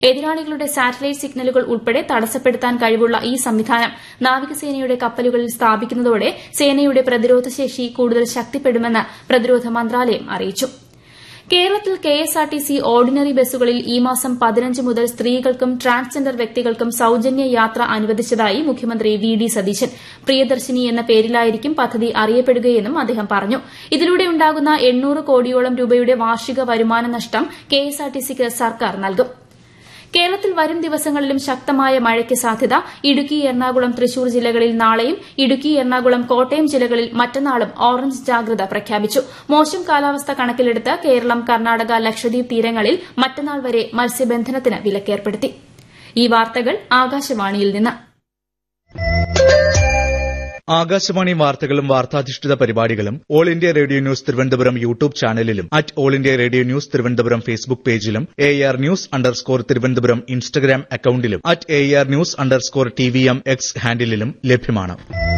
എതിരാളികളുടെ സാറ്റലൈറ്റ് സിഗ്നലുകൾ ഉൾപ്പെടെ തടസ്സപ്പെടുത്താൻ കഴിവുള്ള ഈ സംവിധാനം നാവികസേനയുടെ കപ്പലുകളിൽ സ്ഥാപിക്കുന്നതോടെ സേനയുടെ പ്രതിരോധശേഷി കൂടുതൽ ശക്തിപ്പെടുമെന്ന് പ്രതിരോധ മന്ത്രാലയം അറിയിച്ചു. കേരളത്തിൽ കെഎസ്ആർടിസി ഓർഡിനറി ബസ്സുകളിൽ ഈ മാസം 15 മുതൽ സ്ത്രീകൾക്കും ട്രാൻസ്ജെൻഡർ വ്യക്തികൾക്കും സൌജന്യ യാത്ര അനുവദിച്ചതായി മുഖ്യമന്ത്രി വി ഡി സതീശൻ. പ്രിയദർശിനി എന്ന പേരിലായിരിക്കും പദ്ധതി അറിയപ്പെടുകയെന്നും അദ്ദേഹം പറഞ്ഞു. ഇതിലൂടെ ഉണ്ടാകുന്ന 800 കോടിയോളം രൂപയുടെ വാർഷിക വരുമാന നഷ്ടം കെഎസ്ആർടിസിക്ക് സർക്കാർ നൽകും. കേരളത്തിൽ വരും ദിവസങ്ങളിലും ശക്തമായ മഴയ്ക്ക് സാധ്യത. ഇടുക്കി, എറണാകുളം, തൃശൂർ ജില്ലകളിൽ നാളെയും ഇടുക്കി, എറണാകുളം, കോട്ടയം ജില്ലകളിൽ മറ്റന്നാളും ഓറഞ്ച് ജാഗ്രത പ്രഖ്യാപിച്ചു. മോശം കാലാവസ്ഥ കണക്കിലെടുത്ത് കേരളം, കർണാടക, ലക്ഷദ്വീപ് തീരങ്ങളിൽ മറ്റന്നാൾ വരെ മത്സ്യബന്ധനത്തിന് വിലക്കേർപ്പെടുത്തി. ഈ വാർത്തകൾ ആകാശവാണിയിൽ നിന്ന്. ആകാശവാണി വാർത്തകളും വാർത്താധിഷ്ഠിത പരിപാടികളും all India radio news Thiruvananthapuram YouTube ചാനലിലും all India radio news Thiruvananthapuram Facebook പേജിലും AR News_ തിരുവനന്തപുരം ഇൻസ്റ്റഗ്രാം അക്കൌണ്ടിലും AR News_TVM X ഹാൻഡിലും ലഭ്യമാണ്.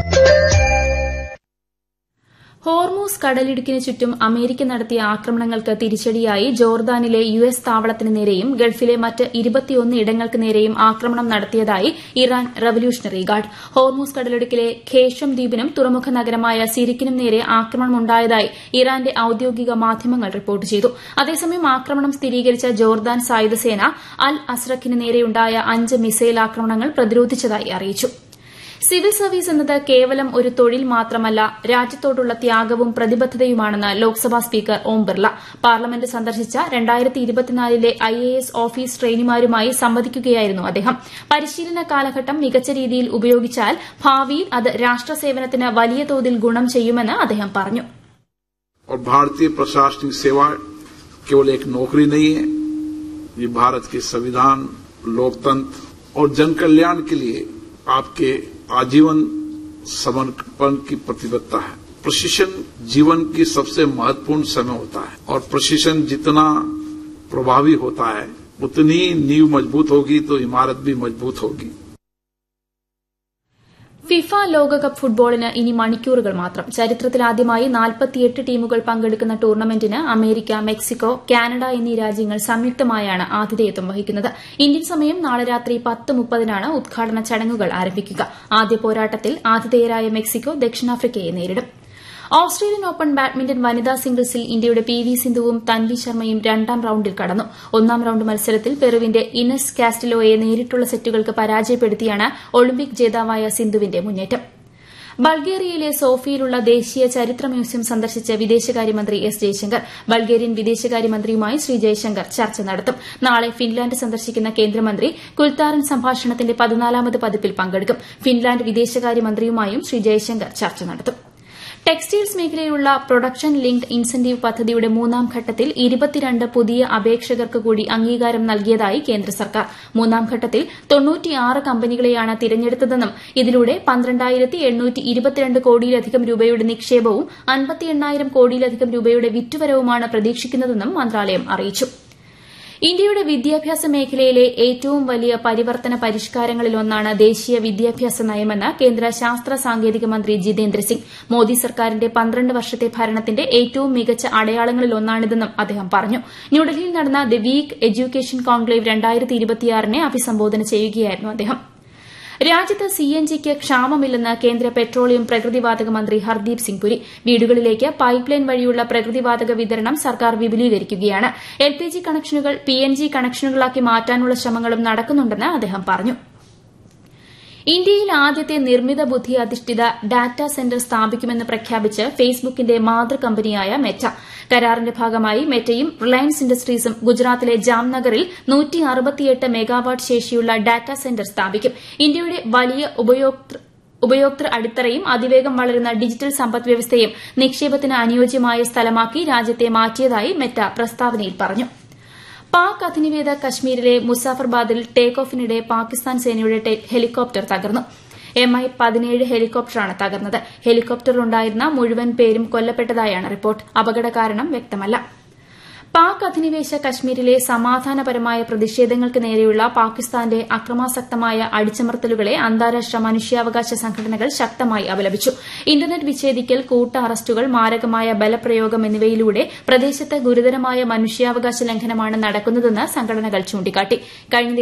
ഹോർമൂസ് കടലിടുക്കിന് ചുറ്റും അമേരിക്ക നടത്തിയ ആക്രമണങ്ങൾക്ക് തിരിച്ചടിയായി ജോർദാനിലെ US താവളത്തിന് നേരെയും ഗൾഫിലെ മറ്റ് 21 ഇടങ്ങൾക്ക് നേരെയും ആക്രമണം നടത്തിയതായി ഇറാൻ റവല്യൂഷണറി ഗാർഡ്. ഹോർമൂസ് കടലിടുക്കിലെ ഖേഷം ദ്വീപിനും തുറമുഖ നഗരമായ സിരിക്കിനും നേരെ ആക്രമണമുണ്ടായതായി ഇറാന്റെ ഔദ്യോഗിക മാധ്യമങ്ങൾ റിപ്പോർട്ട് ചെയ്തു. അതേസമയം ആക്രമണം സ്ഥിരീകരിച്ച ജോർദാൻ സായുധസേന അൽ അസ്രഖിന് നേരെയുണ്ടായ 5 മിസൈൽ ആക്രമണങ്ങൾ പ്രതിരോധിച്ചതായി അറിയിച്ചു. സിവിൽ സർവീസ് എന്നത് കേവലം ഒരു തൊഴിൽ മാത്രമല്ല, രാജ്യത്തോടുള്ള ത്യാഗവും പ്രതിബദ്ധതയുമാണെന്ന് ലോക്സഭാ സ്പീക്കർ ഓം ബിർള. പാർലമെന്റ് സന്ദർശിച്ച 2024 IAS ഓഫീസ് ട്രെയിനിമാരുമായി സംവദിക്കുകയായിരുന്നു അദ്ദേഹം. പരിശീലന കാലഘട്ടം മികച്ച രീതിയിൽ ഉപയോഗിച്ചാൽ ഭാവിയിൽ അത് രാഷ്ട്രസേവനത്തിന് വലിയ തോതിൽ ഗുണം ചെയ്യുമെന്ന് അദ്ദേഹം പറഞ്ഞു. भारतीय प्रशासनिक सेवा केवल एक नौकरी नहीं है, ये भारत के संविधान, लोकतंत्र और जन कल्याण के लिए आपके आजीवन समर्पण की प्रतिबद्धता है. प्रशिक्षण जीवन की सबसे महत्वपूर्ण समय होता है और प्रशिक्षण जितना प्रभावी होता है उतनी नींव मजबूत होगी तो इमारत भी मजबूत होगी. ഫിഫ ലോകകപ്പ് ഫുട്ബോളിന് ഇനി മണിക്കൂറുകൾ മാത്രം. ചരിത്രത്തിലാദ്യമായി 48 ടീമുകൾ പങ്കെടുക്കുന്ന ടൂർണമെന്റിന് അമേരിക്ക, മെക്സിക്കോ, കാനഡ എന്നീ രാജ്യങ്ങൾ സംയുക്തമായാണ് ആതിഥേയത്വം വഹിക്കുന്നത്. ഇന്ത്യൻ സമയം നാളെ രാത്രി 10:30-നാണ് ഉദ്ഘാടന ചടങ്ങുകൾ ആരംഭിക്കുക. ആദ്യ പോരാട്ടത്തിൽ ആതിഥേയരായ മെക്സിക്കോ ദക്ഷിണാഫ്രിക്കയെ നേരിടും. ഓസ്ട്രേലിയൻ ഓപ്പൺ ബാഡ്മിന്റൺ വനിതാ സിംഗിൾസിൽ ഇന്ത്യയുടെ PV സിന്ധുവും തൻവി ശർമ്മയും 2ാം റൌണ്ടിൽ കടന്നു. 1ാം റൌണ്ട് മത്സരത്തിൽ പെറുവിന്റെ ഇനസ് കാസ്റ്റിലോയെ നേരിട്ടുള്ള സെറ്റുകൾക്ക് പരാജയപ്പെടുത്തിയാണ് ഒളിമ്പിക് ജേതാവായ സിന്ധുവിന്റെ മുന്നേറ്റം. ബൾഗേറിയയിലെ സോഫിയയിലുള്ള ദേശീയ ചരിത്ര മ്യൂസിയം സന്ദർശിച്ച വിദേശകാര്യമന്ത്രി എസ് ജയശങ്കർ. ബൾഗേറിയൻ വിദേശകാര്യമന്ത്രിയുമായി ശ്രീ ജയശങ്കർ ചർച്ച നടത്തും. നാളെ ഫിൻലാൻഡ് സന്ദർശിക്കുന്ന കേന്ദ്രമന്ത്രി കുൽത്താരൻ സംഭാഷണത്തിന്റെ 14ാമത് പതിപ്പിൽ പങ്കെടുക്കും. ഫിൻലാൻഡ് വിദേശകാര്യമന്ത്രിയുമായും ശ്രീ ജയശങ്കർ ചർച്ച നടത്തും. ടെക്സ്റ്റൈൽസ് മേഖലയിലുള്ള പ്രൊഡക്ഷൻ ലിങ്ക്ഡ് ഇൻസെന്റീവ് പദ്ധതിയുടെ 3ാം ഘട്ടത്തിൽ 22 പുതിയ അപേക്ഷകർക്ക് കൂടി അംഗീകാരം നൽകിയതായി കേന്ദ്ര സർക്കാർ. 3ാം ഘട്ടത്തിൽ 96 കമ്പനികളെയാണ് തിരഞ്ഞെടുത്തതെന്നും ഇതിലൂടെ 12,822 കോടിയിലധികം രൂപയുടെ നിക്ഷേപവും 58,000 കോടിയിലധികം രൂപയുടെ വിറ്റുവരവുമാണ് പ്രതീക്ഷിക്കുന്നതെന്നും മന്ത്രാലയം അറിയിച്ചു. ഇന്ത്യയുടെ വിദ്യാഭ്യാസ മേഖലയിലെ ഏറ്റവും വലിയ പരിവർത്തന പരിഷ്കാരങ്ങളിലൊന്നാണ് ദേശീയ വിദ്യാഭ്യാസ നയമെന്ന് കേന്ദ്ര ശാസ്ത്ര സാങ്കേതിക മന്ത്രി ജിതേന്ദ്ര സിംഗ്. മോദി സർക്കാരിന്റെ 12 വർഷത്തെ ഭരണത്തിന്റെ ഏറ്റവും മികച്ച അടയാളങ്ങളിലൊന്നാണിതെന്നും അദ്ദേഹം പറഞ്ഞു. ന്യൂഡൽഹിയിൽ നടന്ന ദി വീക്ക് എഡ്യൂക്കേഷൻ കോൺക്ലേവ് 2026-നെ അഭിസംബോധന ചെയ്യുകയായിരുന്നു അദ്ദേഹം. രാജ്യത്ത് CNGക്ക് ക്ഷാമമില്ലെന്ന് കേന്ദ്ര പെട്രോളിയം പ്രകൃതിവാതക മന്ത്രി ഹർദീപ് സിംഗ് പുരി. വീടുകളിലേക്ക് പൈപ്പ് ലൈൻ വഴിയുള്ള പ്രകൃതിവാതക വിതരണം സർക്കാർ വിപുലീകരിക്കുകയാണ്. LPG കണക്ഷനുകൾ PNG കണക്ഷനുകളാക്കി മാറ്റാനുള്ള ശ്രമങ്ങളും നടക്കുന്നുണ്ടെന്ന് അദ്ദേഹം പറഞ്ഞു. ഇന്ത്യയിൽ ആദ്യത്തെ നിർമ്മിത ബുദ്ധി അധിഷ്ഠിത ഡാറ്റാ സെന്റർ സ്ഥാപിക്കുമെന്ന് പ്രഖ്യാപിച്ച് ഫേസ്ബുക്കിന്റെ മാതൃകമ്പനിയായ മെറ്റ. കരാറിന്റെ ഭാഗമായി മെറ്റയും റിലയൻസ് ഇൻഡസ്ട്രീസും ഗുജറാത്തിലെ ജാംനഗറിൽ 168 മെഗാവാട്ട് ശേഷിയുള്ള ഡാറ്റാ സെന്റർ സ്ഥാപിക്കും. ഇന്ത്യയുടെ വലിയ ഉപയോക്തൃ അടിത്തറയും അതിവേഗം വളരുന്ന ഡിജിറ്റൽ സമ്പദ്വ്യവസ്ഥയും നിക്ഷേപത്തിന് അനുയോജ്യമായ സ്ഥലമാക്കി രാജ്യത്തെ മാറ്റിയതായി മെറ്റ പ്രസ്താവനയിൽ പറഞ്ഞു. പാക് അധിനിവേശ കശ്മീരിലെ മുസാഫർബാദിൽ ടേക്ക് ഓഫിനിടെ പാകിസ്ഥാൻ സേനയുടെ ഹെലികോപ്റ്റർ തകർന്നു. Mi-17 ഹെലികോപ്റ്ററാണ് തകർന്നത്. ഹെലികോപ്റ്ററിലുണ്ടായിരുന്ന മുഴുവൻ പേരും കൊല്ലപ്പെട്ടതായാണ് റിപ്പോർട്ട്. അപകട കാരണം വ്യക്തമല്ല. പാക് അധിനിവേശ കശ്മീരിലെ സമാധാനപരമായ പ്രതിഷേധങ്ങൾക്ക് നേരെയുള്ള പാകിസ്ഥാന്റെ അക്രമാസക്തമായ അടിച്ചമർത്തലുകളെ അന്താരാഷ്ട്ര മനുഷ്യാവകാശ സംഘടനകൾ ശക്തമായി അപലപിച്ചു. ഇന്റർനെറ്റ് വിച്ഛേദിക്കൽ, കൂട്ട അറസ്റ്റുകൾ, മാരകമായ ബലപ്രയോഗം എന്നിവയിലൂടെ പ്രദേശത്ത് ഗുരുതരമായ മനുഷ്യാവകാശ ലംഘനമാണ് നടക്കുന്നതെന്ന് സംഘടനകൾ ചൂണ്ടിക്കാട്ടി.